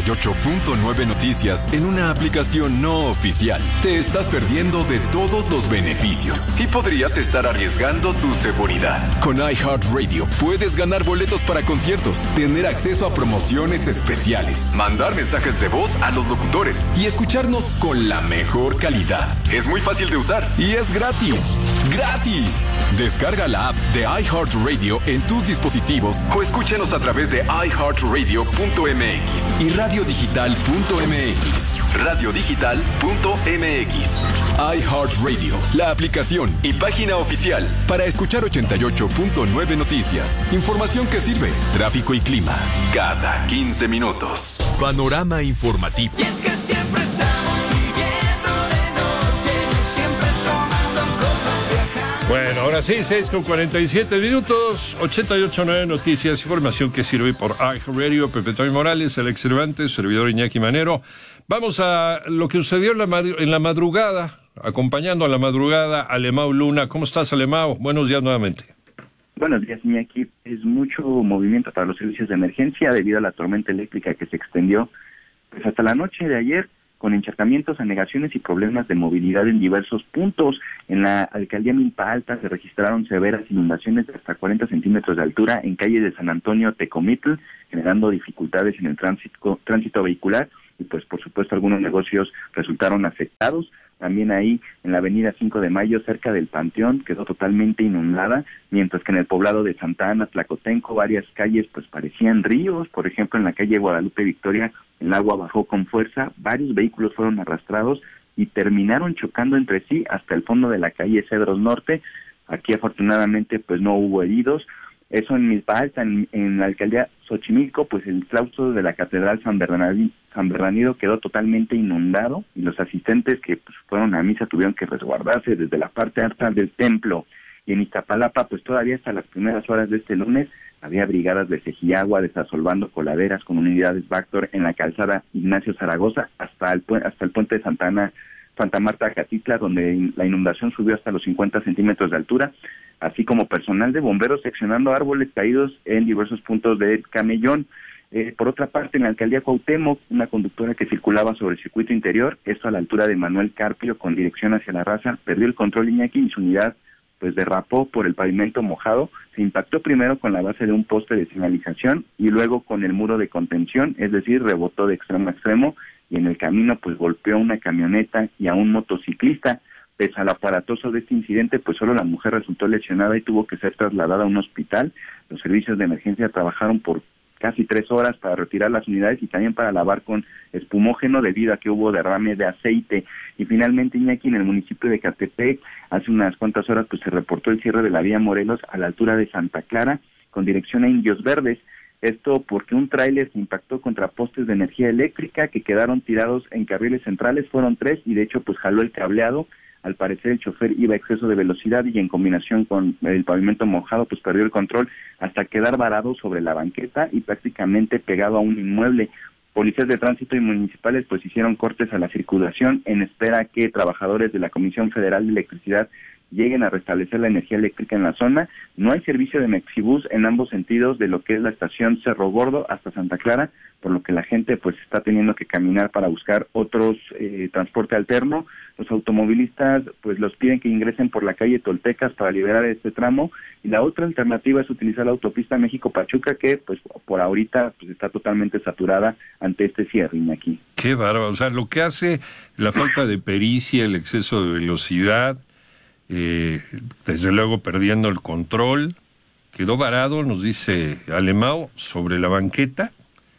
88.9 Noticias en una aplicación no oficial. Te estás perdiendo de todos los beneficios y podrías estar arriesgando tu seguridad. Con iHeartRadio puedes ganar boletos para conciertos, tener acceso a promociones especiales, mandar mensajes de voz a los locutores y escucharnos con la mejor calidad. Es muy fácil de usar y es gratis. ¡Gratis! Descarga la app de iHeartRadio en tus dispositivos o escúchenos a través de iHeartRadio.mx y radiodigital.mx. Radiodigital.mx. iHeartRadio, la aplicación y página oficial para escuchar 88.9 Noticias. Información que sirve, tráfico y clima, cada 15 minutos. Panorama informativo. Y es que siempre estamos viviendo de noche, siempre tomando cosas viajando. Bueno, ahora sí, 6:47, 88.9 Noticias, información que sirve por iHeartRadio. Pepe Toño Morales, Alex Cervantes, servidor Iñaki Manero. Vamos a lo que sucedió en la madrugada, acompañando a la madrugada a Alemão Luna. ¿Cómo estás, Alemão? Buenos días nuevamente. Buenos días, Iñaki. Es mucho movimiento para los servicios de emergencia debido a la tormenta eléctrica que se extendió pues hasta la noche de ayer, con encharcamientos, anegaciones y problemas de movilidad en diversos puntos. En la alcaldía Milpa Alta se registraron severas inundaciones de hasta 40 centímetros de altura en calles de San Antonio, Tecomitl, generando dificultades en el tránsito vehicular y pues por supuesto algunos negocios resultaron afectados. También ahí en la avenida 5 de Mayo, cerca del Panteón, quedó totalmente inundada, mientras que en el poblado de Santa Ana, Tlacotenco, varias calles pues parecían ríos. Por ejemplo, en la calle Guadalupe Victoria, el agua bajó con fuerza, varios vehículos fueron arrastrados y terminaron chocando entre sí hasta el fondo de la calle Cedros Norte. Aquí afortunadamente pues no hubo heridos. Eso en Milpa Alta. En la alcaldía Xochimilco, pues el claustro de la Catedral San Bernardino quedó totalmente inundado y los asistentes que pues, fueron a misa tuvieron que resguardarse desde la parte alta del templo. Y en Iztapalapa, pues todavía hasta las primeras horas de este lunes había brigadas de Cejiagua desasolvando coladeras con unidades Bactor en la calzada Ignacio Zaragoza hasta el puente de Santa Marta Acatitla, donde la inundación subió hasta los 50 centímetros de altura, así como personal de bomberos seccionando árboles caídos en diversos puntos de Camellón. Por otra parte, en la alcaldía Cuauhtémoc, una conductora que circulaba sobre el circuito interior, esto a la altura de Manuel Carpio, con dirección hacia La Raza, perdió el control, Iñaki, y su unidad pues derrapó por el pavimento mojado. Se impactó primero con la base de un poste de señalización y luego con el muro de contención, es decir, rebotó de extremo a extremo, y en el camino pues golpeó a una camioneta y a un motociclista. Pese al aparatoso de este incidente, pues solo la mujer resultó lesionada y tuvo que ser trasladada a un hospital. Los servicios de emergencia trabajaron por casi 3 horas para retirar las unidades y también para lavar con espumógeno debido a que hubo derrame de aceite. Y finalmente, Iñaki, en el municipio de Catepec, hace unas cuantas horas pues se reportó el cierre de la vía Morelos a la altura de Santa Clara con dirección a Indios Verdes. Esto porque un tráiler se impactó contra postes de energía eléctrica que quedaron tirados en carriles centrales. Fueron 3 y de hecho pues jaló el cableado. Al parecer el chofer iba a exceso de velocidad y en combinación con el pavimento mojado pues perdió el control hasta quedar varado sobre la banqueta y prácticamente pegado a un inmueble. Policías de tránsito y municipales pues hicieron cortes a la circulación en espera que trabajadores de la Comisión Federal de Electricidad lleguen a restablecer la energía eléctrica en la zona. No hay servicio de Mexibus en ambos sentidos de lo que es la estación Cerro Gordo hasta Santa Clara, por lo que la gente pues está teniendo que caminar para buscar otros transporte alterno. Los automovilistas pues los piden que ingresen por la calle Toltecas para liberar este tramo, y la otra alternativa es utilizar la autopista México-Pachuca, que pues por ahorita pues está totalmente saturada ante este cierre aquí. Qué bárbaro, o sea, lo que hace la falta de pericia, el exceso de velocidad, desde luego perdiendo el control, quedó varado, nos dice Alemão, sobre la banqueta,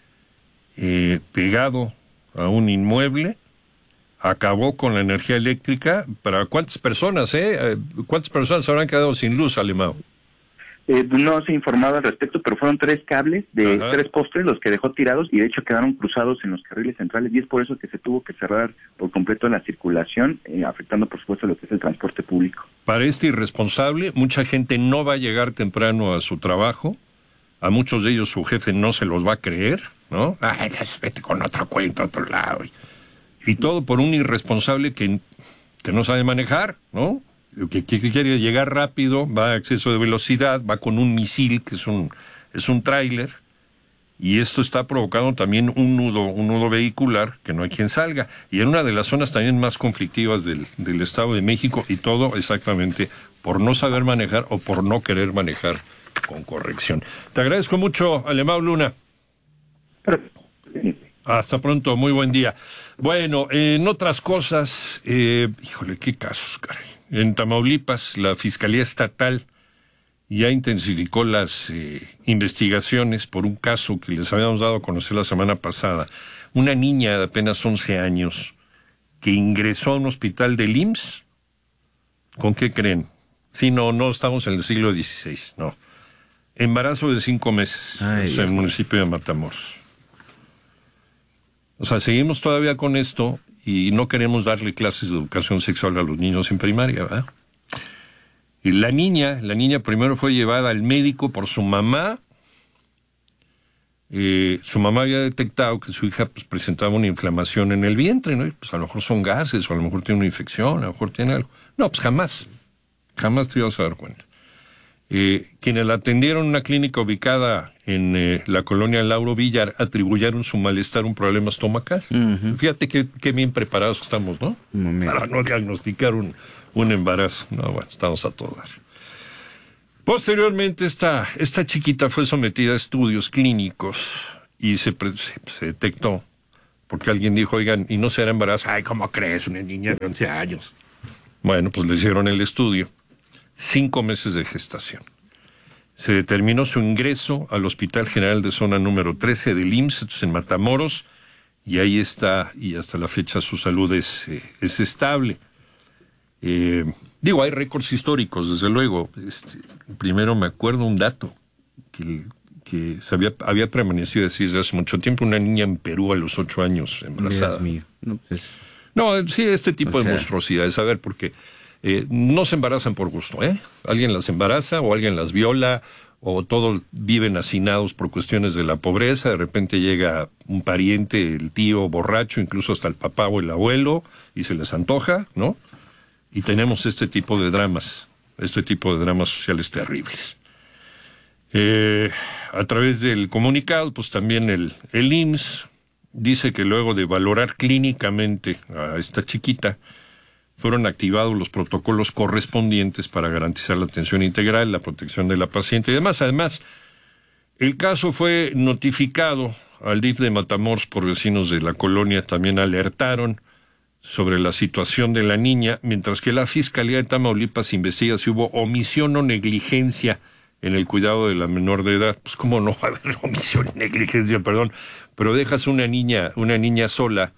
pegado a un inmueble, acabó con la energía eléctrica. ¿Para cuántas personas, cuántas personas habrán quedado sin luz, Alemão? No se ha informado al respecto, pero fueron 3 cables de 3 postes los que dejó tirados y de hecho quedaron cruzados en los carriles centrales, y es por eso que se tuvo que cerrar por completo la circulación, afectando por supuesto lo que es el transporte público. Para este irresponsable, mucha gente no va a llegar temprano a su trabajo, a muchos de ellos su jefe no se los va a creer, ¿no? Ay, vete con otro cuento a otro lado. Y todo por un irresponsable que no sabe manejar, ¿no? Que quiere llegar rápido, va a exceso de velocidad, va con un misil, que es un tráiler, y esto está provocando también un nudo vehicular que no hay quien salga, y en una de las zonas también más conflictivas del Estado de México, y todo exactamente por no saber manejar o por no querer manejar con corrección. Te agradezco mucho, Alemão Luna. Hasta pronto, muy buen día. Bueno, en otras cosas, híjole, qué casos, caray. En Tamaulipas, la Fiscalía Estatal ya intensificó las investigaciones por un caso que les habíamos dado a conocer la semana pasada. Una niña de apenas 11 años que ingresó a un hospital del IMSS. ¿Con qué creen? Sí, no estamos en el siglo XVI, no. Embarazo de 5 meses, en el municipio de Matamoros. O sea, seguimos todavía con esto y no queremos darle clases de educación sexual a los niños en primaria, ¿verdad? Y la niña primero fue llevada al médico por su mamá. Su mamá había detectado que su hija pues, presentaba una inflamación en el vientre, ¿no? Y, pues a lo mejor son gases, o a lo mejor tiene una infección, a lo mejor tiene algo. No, pues jamás te ibas a dar cuenta. Quienes la atendieron en una clínica ubicada en la colonia Lauro Villar atribuyeron su malestar a un problema estomacal. Uh-huh. Fíjate qué bien preparados estamos, ¿no? Para no diagnosticar un embarazo. No, bueno, estamos a todo dar. Posteriormente, esta chiquita fue sometida a estudios clínicos y se detectó, porque alguien dijo, oigan, ¿y no será embarazo? Ay, ¿cómo crees? Una niña de 11 años. Bueno, pues le hicieron el estudio. 5 meses de gestación. Se determinó su ingreso al Hospital General de Zona número 13 del IMSS en Matamoros, y ahí está, y hasta la fecha su salud es estable. Hay récords históricos, desde luego. Primero me acuerdo un dato, que había permanecido así desde hace mucho tiempo, una niña en Perú a los 8 años embarazada. Dios mío. Sí, este tipo de monstruosidades, a ver, porque no se embarazan por gusto, ¿eh? Alguien las embaraza o alguien las viola o todos viven hacinados por cuestiones de la pobreza. De repente llega un pariente, el tío borracho, incluso hasta el papá o el abuelo, y se les antoja, ¿no? Y tenemos este tipo de dramas sociales terribles. A través del comunicado, pues también el IMSS dice que luego de valorar clínicamente a esta chiquita, fueron activados los protocolos correspondientes para garantizar la atención integral, la protección de la paciente y demás. Además, el caso fue notificado al DIF de Matamoros por vecinos de la colonia. También alertaron sobre la situación de la niña, mientras que la Fiscalía de Tamaulipas investiga si hubo omisión o negligencia en el cuidado de la menor de edad. Pues cómo no va a haber omisión y negligencia, perdón, pero dejas una niña sola,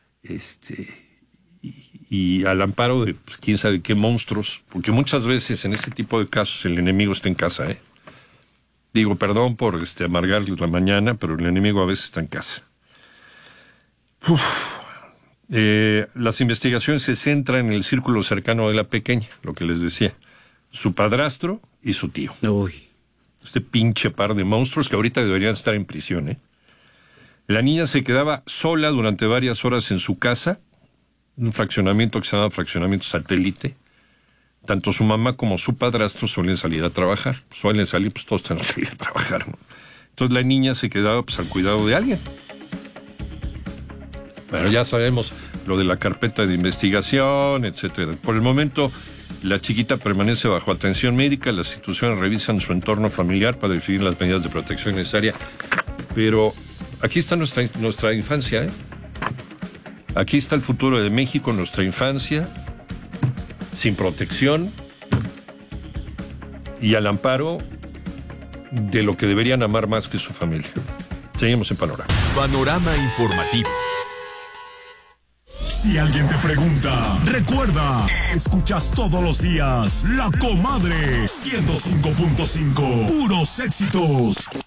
y al amparo de pues, quién sabe qué monstruos, porque muchas veces en este tipo de casos el enemigo está en casa, ¿eh? Digo, perdón por amargarles la mañana, pero el enemigo a veces está en casa. Las investigaciones se centran en el círculo cercano de la pequeña, lo que les decía, su padrastro y su tío. Uy. Este pinche par de monstruos que ahorita deberían estar en prisión, ¿eh? La niña se quedaba sola durante varias horas en su casa, un fraccionamiento que se llama fraccionamiento satélite. Tanto su mamá como su padrastro suelen salir a trabajar. Pues todos están a salir a trabajar, ¿no? Entonces la niña se quedaba pues al cuidado de alguien. Bueno, ya sabemos lo de la carpeta de investigación, etcétera. Por el momento, la chiquita permanece bajo atención médica. Las instituciones revisan su entorno familiar para definir las medidas de protección necesarias. Pero aquí está nuestra infancia, ¿eh? Aquí está el futuro de México, nuestra infancia, sin protección y al amparo de lo que deberían amar más que su familia. Seguimos en Panorama. Panorama informativo. Si alguien te pregunta, recuerda, escuchas todos los días La Comadre 105.5, puros éxitos.